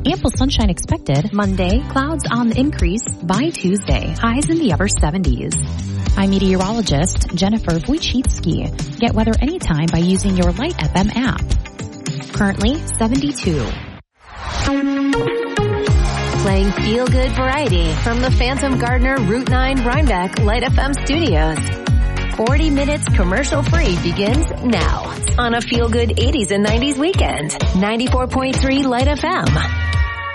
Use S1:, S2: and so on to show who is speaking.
S1: Ample sunshine expected Monday, clouds on the increase by Tuesday, highs in the upper 70s. I'm meteorologist Jennifer Wojcicki. Get weather anytime by using your Light FM app. Currently 72.
S2: Playing feel-good variety from the Phantom Gardener Route 9 Rhinebeck Light FM studios. 40 minutes commercial-free begins now on a feel-good 80s and 90s weekend. 94.3 Light FM.